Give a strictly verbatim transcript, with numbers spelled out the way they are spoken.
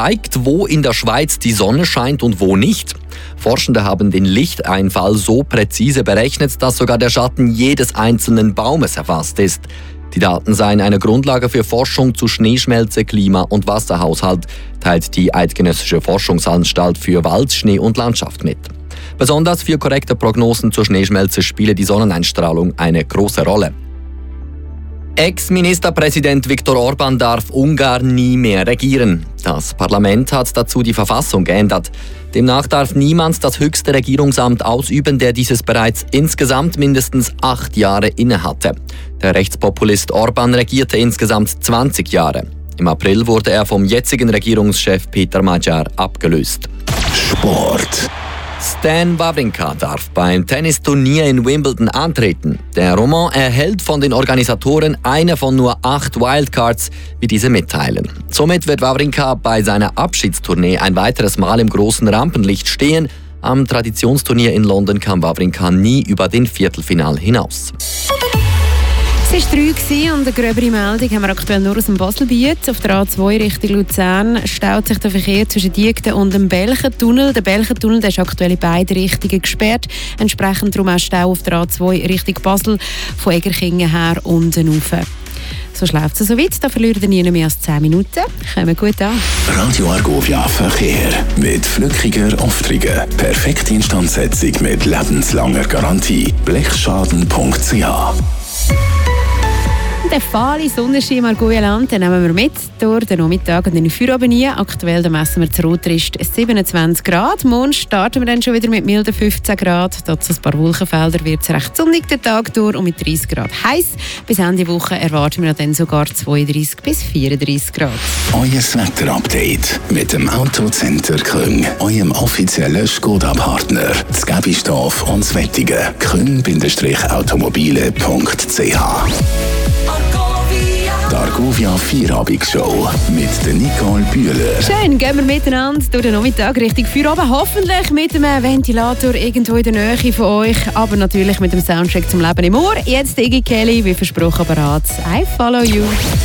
zeigt, wo in der Schweiz die Sonne scheint und wo nicht. Forschende haben den Lichteinfall so präzise berechnet, dass sogar der Schatten jedes einzelnen Baumes erfasst ist. Die Daten seien eine Grundlage für Forschung zu Schneeschmelze, Klima- und Wasserhaushalt, teilt die Eidgenössische Forschungsanstalt für Wald, Schnee und Landschaft mit. Besonders für korrekte Prognosen zur Schneeschmelze spiele die Sonneneinstrahlung eine große Rolle. Ex-Ministerpräsident Viktor Orban darf Ungarn nie mehr regieren. Das Parlament hat dazu die Verfassung geändert. Demnach darf niemand das höchste Regierungsamt ausüben, der dieses bereits insgesamt mindestens acht Jahre innehatte. Der Rechtspopulist Orban regierte insgesamt zwanzig Jahre. Im April wurde er vom jetzigen Regierungschef Peter Magyar abgelöst. Sport. Stan Wawrinka darf beim Tennisturnier in Wimbledon antreten. Der Roman erhält von den Organisatoren eine von nur acht Wildcards, wie diese mitteilen. Somit wird Wawrinka bei seiner Abschiedstournee ein weiteres Mal im großen Rampenlicht stehen. Am Traditionsturnier in London kam Wawrinka nie über den Viertelfinal hinaus. Es war drei und eine gröbere Meldung haben wir aktuell nur aus dem Baselbiet. Auf der A zwei Richtung Luzern staut sich der Verkehr zwischen Diegden und dem Belchentunnel. Der Belchentunnel der ist aktuell in beide Richtungen gesperrt. Entsprechend darum auch Stau auf der A zwei Richtung Basel, von Egerkingen her unten rauf. So schläft es so weit, da verlieren wir nie mehr als zehn Minuten. Kommen gut an. Radio Argovia Verkehr mit flückiger Auftriege. Perfekte Instandsetzung mit lebenslanger Garantie. blechschaden punkt c h. Den fahle Sonnenschein im Argoienland nehmen wir mit durch den Nachmittag und in den Feierabend rein. Aktuell messen wir zu Rotrist siebenundzwanzig Grad. Morgen starten wir dann schon wieder mit milden fünfzehn Grad. Dazu ein paar Wolkenfelder wird es recht sonnig den Tag durch und mit dreißig Grad heiß. Bis Ende Woche erwarten wir dann sogar zweiunddreißig bis vierunddreißig Grad. Euer Wetterupdate mit dem Autocenter Küng, eurem offiziellen Skoda-Partner. Das Gebistorf und das Wettigen. küng Automobile punkt c h. Die Argovia Vierabend-Show mit der Nicole Bühler. Schön, gehen wir miteinander durch den Nachmittag Richtung Feierabend. Hoffentlich mit einem Ventilator irgendwo in der Nähe von euch, aber natürlich mit dem Soundtrack zum Leben im Ohr. Jetzt Iggy Kelly, wie versprochen, bereit. I Follow You.